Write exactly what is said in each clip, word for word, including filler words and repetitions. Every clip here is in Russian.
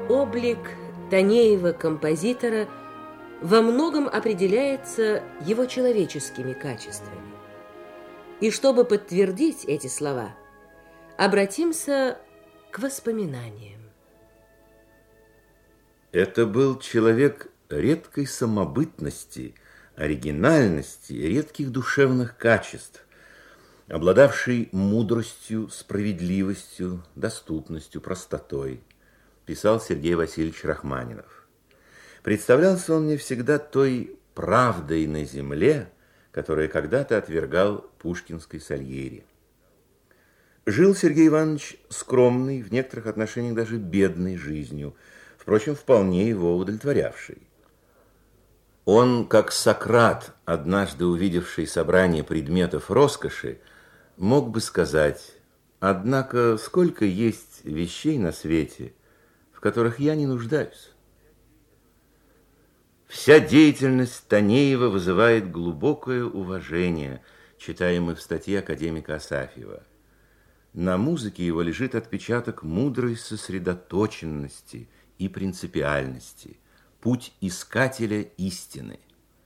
Облик Танеева-композитора во многом определяется его человеческими качествами. И чтобы подтвердить эти слова, обратимся к воспоминаниям. Это был человек редкой самобытности, оригинальности, редких душевных качеств, обладавший мудростью, справедливостью, доступностью, простотой, писал Сергей Васильевич Рахманинов. Представлялся он мне всегда той правдой на земле, которую когда-то отвергал пушкинский Сальери. Жил Сергей Иванович скромной, в некоторых отношениях даже бедной жизнью, впрочем, вполне его удовлетворявшей. Он, как Сократ, однажды увидевший собрание предметов роскоши, мог бы сказать: «Однако сколько есть вещей на свете, в которых я не нуждаюсь». Вся деятельность Танеева вызывает глубокое уважение, читаемое в статье академика Асафьева. На музыке его лежит отпечаток мудрой сосредоточенности и принципиальности, путь искателя истины.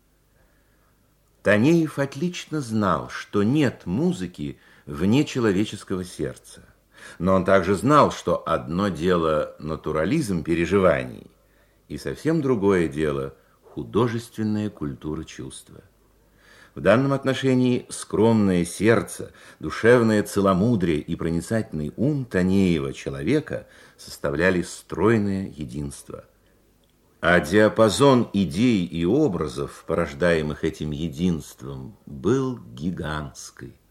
Танеев отлично знал, что нет музыки вне человеческого сердца. Но он также знал, что одно дело натурализм переживаний, и совсем другое дело художественная культура чувства. В данном отношении скромное сердце, душевное целомудрие и проницательный ум Танеева человека составляли стройное единство. А диапазон идей и образов, порождаемых этим единством, был гигантский.